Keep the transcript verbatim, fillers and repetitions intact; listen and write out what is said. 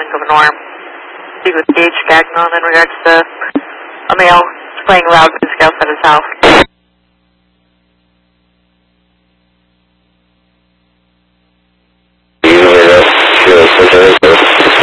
of a norm. Speak with Gage Gagnon in regards to a male playing loud music outside his house.